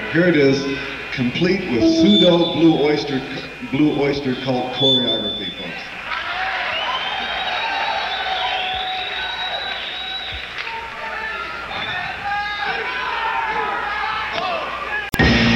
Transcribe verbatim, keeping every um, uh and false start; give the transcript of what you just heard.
Here it is, complete with pseudo Blue Oyster, Blue Oyster Cult choreography, folks.